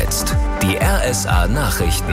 jetzt die RSA Nachrichten.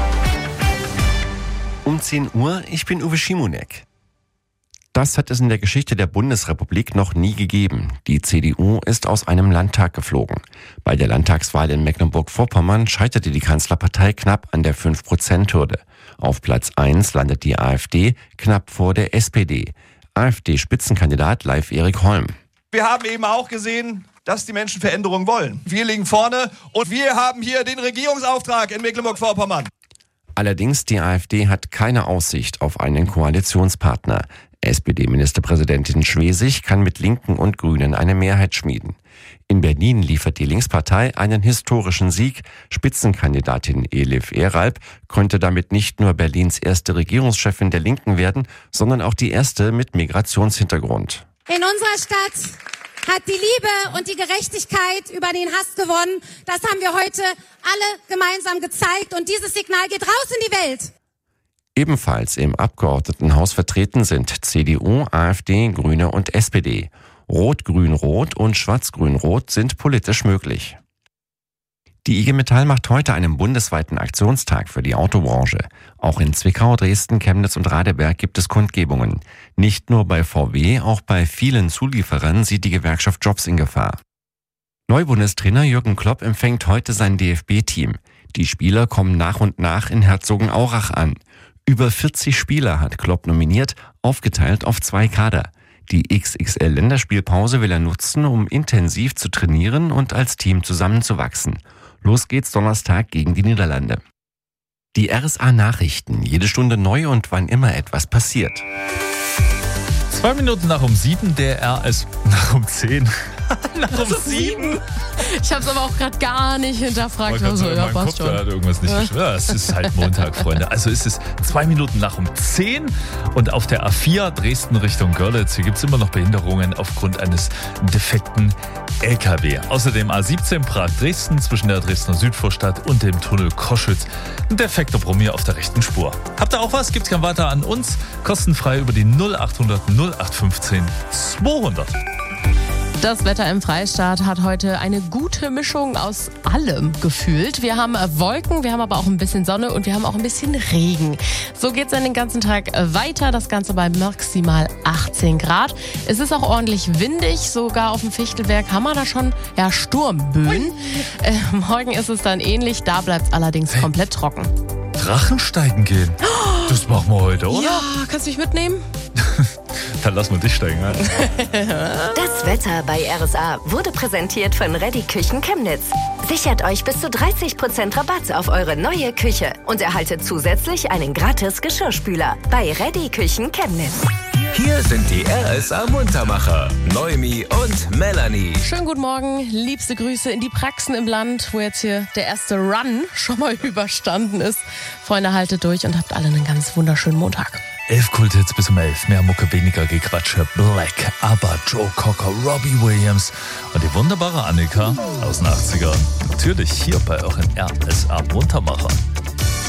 Um 10 Uhr, ich bin Uwe Schimonek. Das hat es in der Geschichte der Bundesrepublik noch nie gegeben. Die CDU ist aus einem Landtag geflogen. Bei der Landtagswahl in Mecklenburg-Vorpommern scheiterte die Kanzlerpartei knapp an der 5%-Hürde. Auf Platz 1 landet die AfD knapp vor der SPD. AfD-Spitzenkandidat Leif-Erik Holm. Wir haben eben auch gesehen, dass die Menschen Veränderungen wollen. Wir liegen vorne und wir haben hier den Regierungsauftrag in Mecklenburg-Vorpommern. Allerdings, die AfD hat keine Aussicht auf einen Koalitionspartner. SPD-Ministerpräsidentin Schwesig kann mit Linken und Grünen eine Mehrheit schmieden. In Berlin liefert die Linkspartei einen historischen Sieg. Spitzenkandidatin Elif Eralp konnte damit nicht nur Berlins erste Regierungschefin der Linken werden, sondern auch die erste mit Migrationshintergrund. In unserer Stadt hat die Liebe und die Gerechtigkeit über den Hass gewonnen. Das haben wir heute alle gemeinsam gezeigt und dieses Signal geht raus in die Welt. Ebenfalls im Abgeordnetenhaus vertreten sind CDU, AfD, Grüne und SPD. Rot-Grün-Rot und Schwarz-Grün-Rot sind politisch möglich. Die IG Metall macht heute einen bundesweiten Aktionstag für die Autobranche. Auch in Zwickau, Dresden, Chemnitz und Radeberg gibt es Kundgebungen. Nicht nur bei VW, auch bei vielen Zulieferern sieht die Gewerkschaft Jobs in Gefahr. Neubundestrainer Jürgen Klopp empfängt heute sein DFB-Team. Die Spieler kommen nach und nach in Herzogenaurach an. Über 40 Spieler hat Klopp nominiert, aufgeteilt auf 2 Kader. Die XXL-Länderspielpause will er nutzen, um intensiv zu trainieren und als Team zusammenzuwachsen. Los geht's Donnerstag gegen die Niederlande. Die RSA Nachrichten, jede Stunde neu und wann immer etwas passiert. 2 Minuten nach um 7, der RS... Nach um 10. Nach um 7? Ich habe es aber auch gerade gar nicht hinterfragt. Also, ja, passt schon. Da hat irgendwas nicht gestimmt. Ja, es ist halt Montag, Freunde. Also ist es 2 Minuten nach um 10 und auf der A4 Dresden Richtung Görlitz. Hier gibt es immer noch Behinderungen aufgrund eines defekten LKW. Außerdem A17 Prag-Dresden zwischen der Dresdner Südvorstadt und dem Tunnel Koschütz. Ein defekter Brummier auf der rechten Spur. Habt ihr auch was? Gibt's gern weiter an uns. Kostenfrei über die 0800 0815 200. Das Wetter im Freistaat hat heute eine gute Mischung aus allem gefühlt. Wir haben Wolken, wir haben aber auch ein bisschen Sonne und wir haben auch ein bisschen Regen. So geht's dann den ganzen Tag weiter, das Ganze bei maximal 18 Grad. Es ist auch ordentlich windig, sogar auf dem Fichtelberg haben wir da schon Sturmböen. Morgen ist es dann ähnlich, da bleibt es allerdings komplett trocken. Drachensteigen gehen? Das machen wir heute, oder? Ja, kannst du mich mitnehmen? Dann lass mal dich steigen. Ja. Das Wetter bei RSA wurde präsentiert von Reddy Küchen Chemnitz. Sichert euch bis zu 30% Rabatt auf eure neue Küche und erhaltet zusätzlich einen gratis Geschirrspüler bei Reddy Küchen Chemnitz. Hier sind die RSA Muntermacher, Noemi und Melanie. Schönen guten Morgen, liebste Grüße in die Praxen im Land, wo jetzt hier der erste Run schon mal überstanden ist. Freunde, haltet durch und habt alle einen ganz wunderschönen Montag. 11 Kulthits bis um 11. Mehr Mucke, weniger Gequatsche. Black, ABBA, Joe Cocker, Robbie Williams und die wunderbare Annika aus den 80ern. Natürlich hier bei euren RSA Muntermachern.